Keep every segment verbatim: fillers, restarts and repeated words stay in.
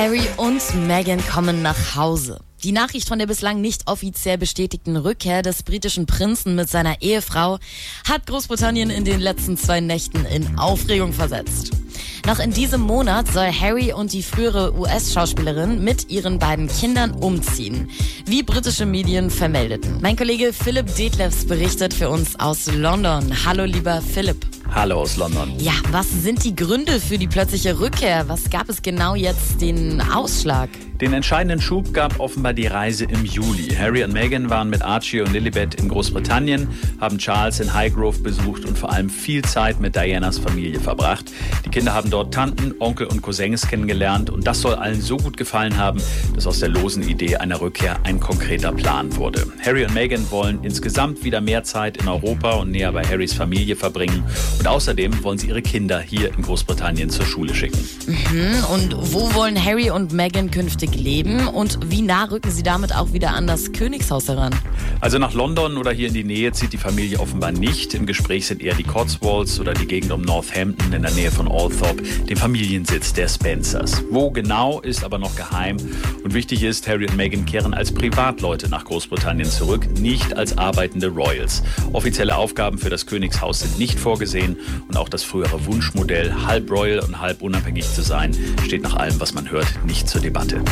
Harry und Meghan kommen nach Hause. Die Nachricht von der bislang nicht offiziell bestätigten Rückkehr des britischen Prinzen mit seiner Ehefrau hat Großbritannien in den letzten zwei Nächten in Aufregung versetzt. Noch in diesem Monat soll Harry und die frühere U S-Schauspielerin mit ihren beiden Kindern umziehen, wie britische Medien vermeldeten. Mein Kollege Philipp Detlefs berichtet für uns aus London. Hallo lieber Philipp. Hallo aus London. Ja, was sind die Gründe für die plötzliche Rückkehr? Was gab es genau jetzt den Ausschlag? Den entscheidenden Schub gab offenbar die Reise im Juli. Harry und Meghan waren mit Archie und Lilibet in Großbritannien, haben Charles in Highgrove besucht und vor allem viel Zeit mit Dianas Familie verbracht. Die Kinder haben dort Tanten, Onkel und Cousins kennengelernt und das soll allen so gut gefallen haben, dass aus der losen Idee einer Rückkehr ein konkreter Plan wurde. Harry und Meghan wollen insgesamt wieder mehr Zeit in Europa und näher bei Harrys Familie verbringen und außerdem wollen sie ihre Kinder hier in Großbritannien zur Schule schicken. Mhm. Und wo wollen Harry und Meghan künftig leben und wie nah rücken sie damit auch wieder an das Königshaus heran? Also nach London oder hier in die Nähe zieht die Familie offenbar nicht. Im Gespräch sind eher die Cotswolds oder die Gegend um Northampton in der Nähe von Althorp, dem Familiensitz der Spencers. Wo genau, ist aber noch geheim. Und wichtig ist, Harry und Meghan kehren als Privatleute nach Großbritannien zurück, nicht als arbeitende Royals. Offizielle Aufgaben für das Königshaus sind nicht vorgesehen und auch das frühere Wunschmodell, halb royal und halb unabhängig zu sein, steht nach allem, was man hört, nicht zur Debatte.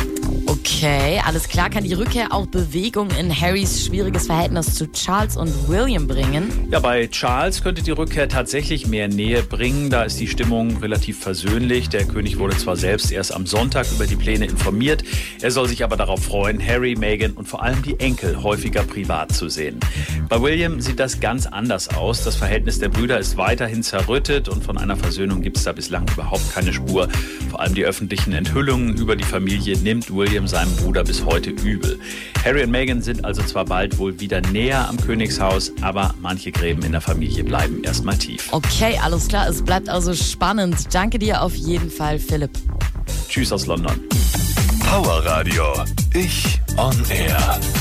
Okay, alles klar. Kann die Rückkehr auch Bewegung in Harrys schwieriges Verhältnis zu Charles und William bringen? Ja, bei Charles könnte die Rückkehr tatsächlich mehr Nähe bringen. Da ist die Stimmung relativ versöhnlich. Der König wurde zwar selbst erst am Sonntag über die Pläne informiert. Er soll sich aber darauf freuen, Harry, Meghan und vor allem die Enkel häufiger privat zu sehen. Bei William sieht das ganz anders aus. Das Verhältnis der Brüder ist weiterhin zerrüttet und von einer Versöhnung gibt es da bislang überhaupt keine Spur. Vor allem die öffentlichen Enthüllungen über die Familie nimmt William seinem Bruder bis heute übel. Harry und Meghan sind also zwar bald wohl wieder näher am Königshaus, aber manche Gräben in der Familie bleiben erstmal tief. Okay, alles klar. Es bleibt also spannend. Danke dir auf jeden Fall, Philipp. Tschüss aus London. Power Radio. Ich on Air.